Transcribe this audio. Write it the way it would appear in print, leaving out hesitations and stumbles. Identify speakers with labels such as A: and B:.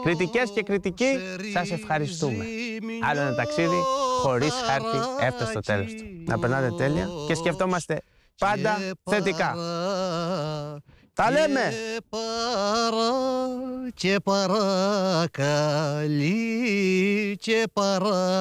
A: Κριτικές και κριτικοί, σας ευχαριστούμε. Άλλο ένα ταξίδι χωρίς χάρτη έφτασε στο τέλος του. Να περνάτε τέλεια και σκεφτόμαστε πάντα θετικά. Τα λέμε! Και παρακαλεί και